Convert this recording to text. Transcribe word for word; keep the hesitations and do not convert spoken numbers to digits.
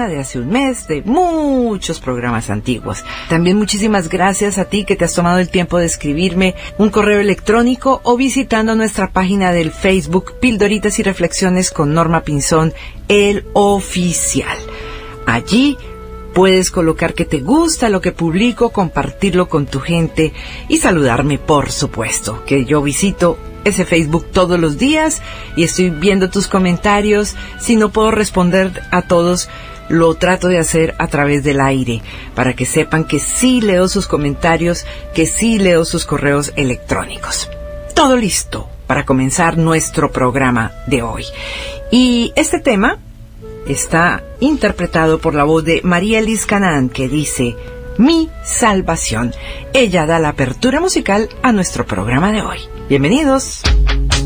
semana, de hace un mes, de muchos programas antiguos. También muchísimas gracias a ti que te has tomado el tiempo de escribirme un correo electrónico o visitando nuestra página del Facebook Pildoritas y Reflexiones con Norma Pinzón, el oficial. Allí puedes colocar que te gusta lo que publico, compartirlo con tu gente y saludarme, por supuesto, que yo visito ese Facebook todos los días y estoy viendo tus comentarios. Si no puedo responder a todos, lo trato de hacer a través del aire, para que sepan que sí leo sus comentarios, que sí leo sus correos electrónicos. Todo listo para comenzar nuestro programa de hoy. Y este tema está interpretado por la voz de María Liz Canán, que dice: Mi salvación. Ella da la apertura musical a nuestro programa de hoy. Bienvenidos.